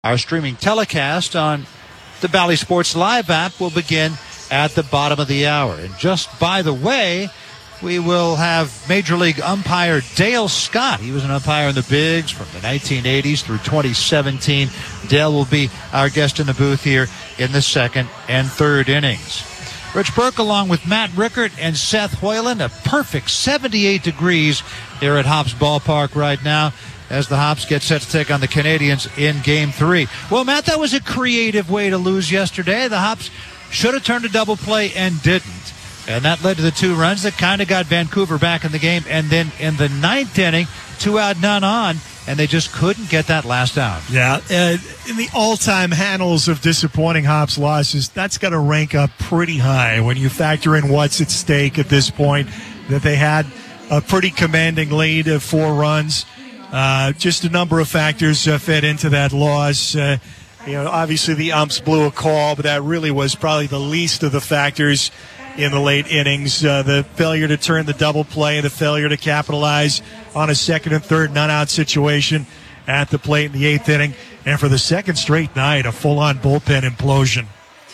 Our streaming telecast on the Bally Sports Live app will begin at the bottom of the hour. And just by the way, we will have Major League umpire Dale Scott. He was an umpire in the Bigs from the 1980s through 2017. Dale will be our guest in the booth here in the second and third innings. Rich Burke along with Matt Rickert and Seth Hoyland. A perfect 78 degrees here at Hops Ballpark right now, as the Hops get set to take on the Canadians in Game 3. Well, Matt, that was a creative way to lose yesterday. The Hops should have turned a double play and didn't. And that led to the 2 runs that kind of got Vancouver back in the game. And then in the 9th inning, 2 out, none on, and they just couldn't get that last out. Yeah, in the all-time annals of disappointing Hops losses, that's got to rank up pretty high when you factor in what's at stake at this point, that they had a pretty commanding lead of 4 runs. Just a number of factors fed into that loss. Obviously the umps blew a call, but that really was probably the least of the factors in the late innings. The failure to turn the double play, the failure to capitalize on a second and third none-out situation at the plate in the 8th inning, and for the second straight night, a full-on bullpen implosion.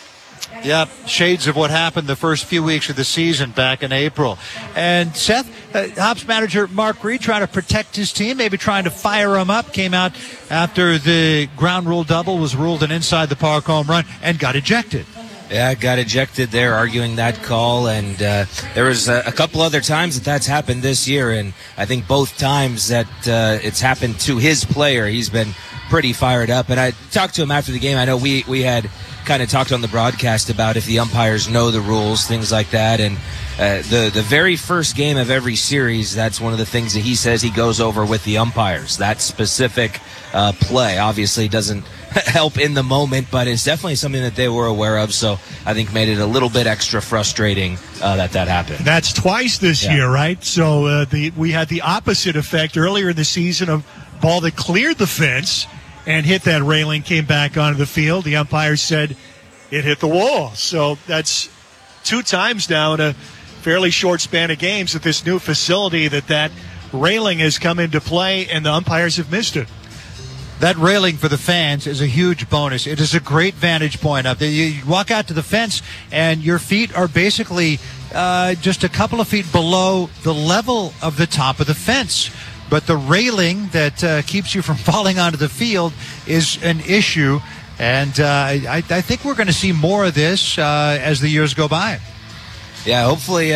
Yep, shades of what happened the first few weeks of the season back in April. And Seth, Hops manager Mark Reed, trying to protect his team, maybe trying to fire him up, came out after the ground rule double was ruled an inside-the-park home run and got ejected. Yeah, got ejected there, arguing that call, and there was a couple other times that's happened this year, and I think both times that it's happened to his player, he's been pretty fired up. And I talked to him after the game. I know we had kind of talked on the broadcast about if the umpires know the rules, things like that, and the very first game of every series, that's one of the things that he says he goes over with the umpires. That specific play obviously doesn't help in the moment, but it's definitely something that they were aware of, so I think made it a little bit extra frustrating that happened. That's twice this year, right? So we had the opposite effect earlier in the season of ball that cleared the fence and hit that railing, came back onto the field. The umpire said it hit the wall. So that's 2 times now in a fairly short span of games at this new facility that railing has come into play, and the umpires have missed it. That railing for the fans is a huge bonus. It is a great vantage point up there. You walk out to the fence, and your feet are basically just a couple of feet below the level of the top of the fence. But the railing that keeps you from falling onto the field is an issue. And I think we're going to see more of this as the years go by. Yeah, hopefully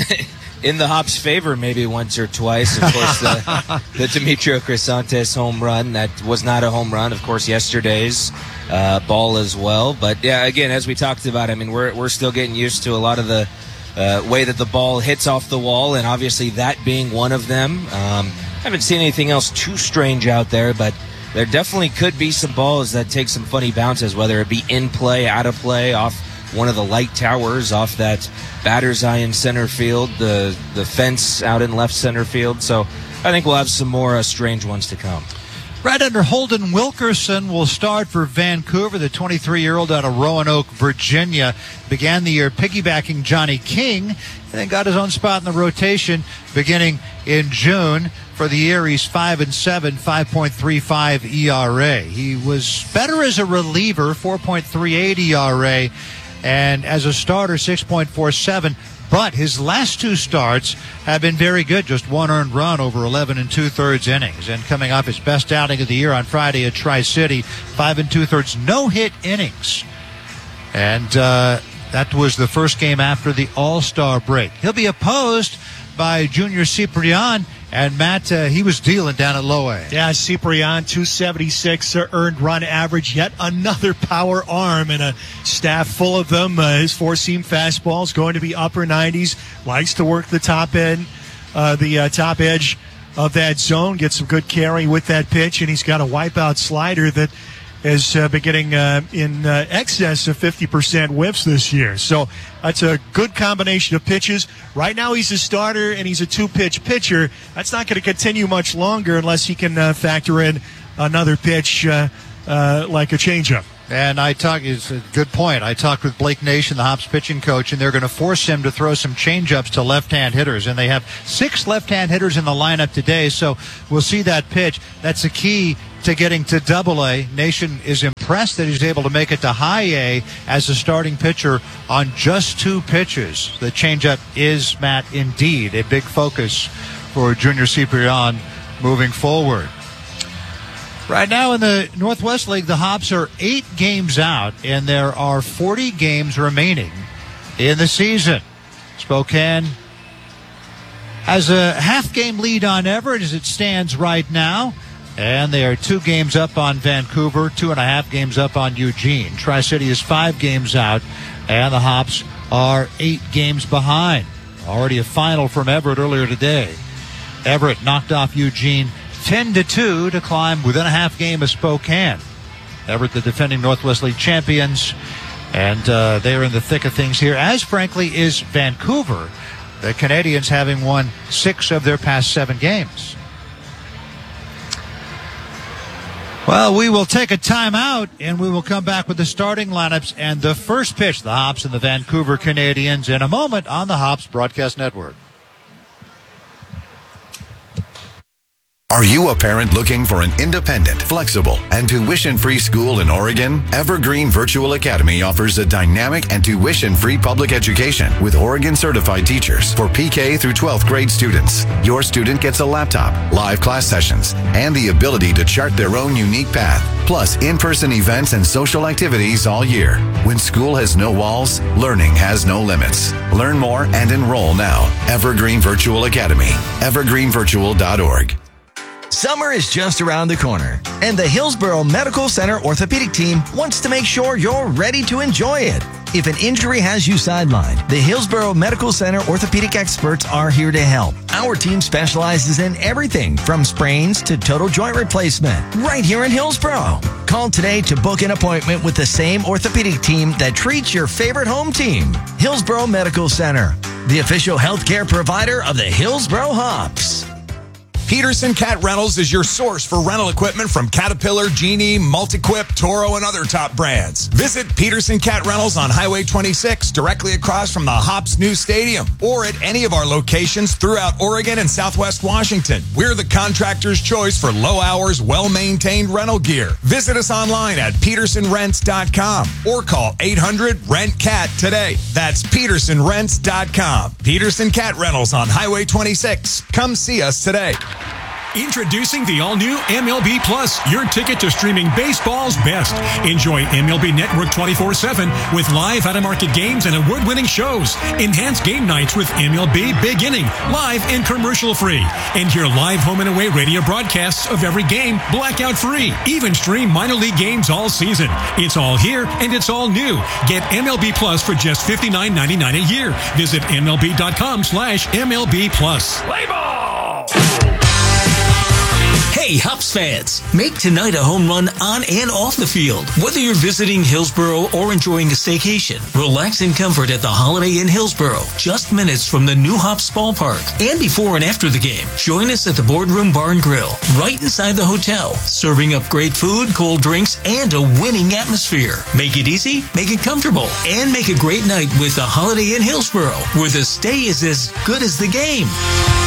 in the Hops' favor maybe once or twice. Of course, the Demetrio Crisantes home run, that was not a home run. Of course, yesterday's ball as well. But, yeah, again, as we talked about, I mean, we're still getting used to a lot of the way that the ball hits off the wall, and obviously that being one of them. I haven't seen anything else too strange out there, but there definitely could be some balls that take some funny bounces, whether it be in play, out of play, off one of the light towers, off that batter's eye in center field, the fence out in left center field. So I think we'll have some more strange ones to come. Right under Holden Wilkerson will start for Vancouver. The 23-year-old out of Roanoke, Virginia, began the year piggybacking Johnny King and then got his own spot in the rotation beginning in June. For the year, he's 5-7, 5.35 ERA. He was better as a reliever, 4.38 ERA, and as a starter, 6.47. But his last 2 starts have been very good, just 1 earned run over 11 2/3 innings. And coming off his best outing of the year on Friday at Tri-City, 5 2/3 no-hit innings. And that was the first game after the All-Star break. He'll be opposed by Junior Ciprian. And Matt, he was dealing down at low A. Yeah, Ciprian, 276 earned run average. Yet another power arm and a staff full of them. His 4-seam fastball is going to be upper 90s. Likes to work the top end, the top edge of that zone. Get some good carry with that pitch, and he's got a wipeout slider that is beginning in excess of 50% whiffs this year. So that's a good combination of pitches. Right now he's a starter and he's a 2-pitch pitcher. That's not going to continue much longer unless he can factor in another pitch like a changeup. And it's a good point. I talked with Blake Nation, the Hops pitching coach, and they're going to force him to throw some changeups to left-hand hitters. And they have 6 left-hand hitters in the lineup today, so we'll see that pitch. That's a key to getting to Double-A. Nation is impressed that he's able to make it to High-A as a starting pitcher on just 2 pitches. The changeup is, Matt, indeed a big focus for Junior Ciprian moving forward. Right now in the Northwest League, the Hops are 8 games out, and there are 40 games remaining in the season. Spokane has a half-game lead on Everett as it stands right now, and they are 2 games up on Vancouver, 2.5 games up on Eugene. Tri-City is 5 games out, and the Hops are 8 games behind. Already a final from Everett earlier today. Everett knocked off Eugene 10-2 to climb within a half game of Spokane. Everett, the defending Northwest League champions, and they are in the thick of things here, as frankly is Vancouver, the Canadians having won 6 of their past 7 games. Well, we will take a timeout, and we will come back with the starting lineups and the first pitch, the Hops and the Vancouver Canadians, in a moment on the Hops Broadcast Network. Are you a parent looking for an independent, flexible, and tuition-free school in Oregon? Evergreen Virtual Academy offers a dynamic and tuition-free public education with Oregon-certified teachers for PK through 12th grade students. Your student gets a laptop, live class sessions, and the ability to chart their own unique path, plus in-person events and social activities all year. When school has no walls, learning has no limits. Learn more and enroll now. Evergreen Virtual Academy, evergreenvirtual.org. Summer is just around the corner, and the Hillsborough Medical Center Orthopedic Team wants to make sure you're ready to enjoy it. If an injury has you sidelined, the Hillsborough Medical Center Orthopedic experts are here to help. Our team specializes in everything from sprains to total joint replacement, right here in Hillsborough. Call today to book an appointment with the same orthopedic team that treats your favorite home team. Hillsborough Medical Center, the official healthcare provider of the Hillsborough Hops. Peterson Cat Rentals is your source for rental equipment from Caterpillar, Genie, Multiquip, Toro, and other top brands. Visit Peterson Cat Rentals on Highway 26, directly across from the Hops new stadium, or at any of our locations throughout Oregon and Southwest Washington. We're the contractor's choice for low hours, well-maintained rental gear. Visit us online at petersonrents.com or call 800-RENT-CAT today. That's petersonrents.com. Peterson Cat Rentals on Highway 26. Come see us today. Introducing the all-new MLB Plus, your ticket to streaming baseball's best. Enjoy MLB Network 24/7 with live out-of-market games and award-winning shows. Enhance game nights with MLB Big Inning, live and commercial-free. And hear live home and away radio broadcasts of every game, blackout-free. Even stream minor league games all season. It's all here and it's all new. Get MLB Plus for just $59.99 a year. Visit MLB.com/MLB Plus. Play ball! Hey, Hops fans, make tonight a home run on and off the field. Whether you're visiting Hillsborough or enjoying a staycation, relax in comfort at the Holiday Inn Hillsborough, just minutes from the new Hops ballpark. And before and after the game, join us at the Boardroom Bar and Grill, right inside the hotel, serving up great food, cold drinks, and a winning atmosphere. Make it easy, make it comfortable, and make a great night with the Holiday Inn Hillsborough, where the stay is as good as the game.